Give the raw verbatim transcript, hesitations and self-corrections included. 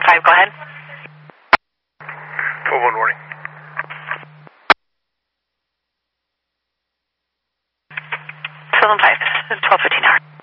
five, go ahead. twelve one warning. twelve five, twelve fifteen hour.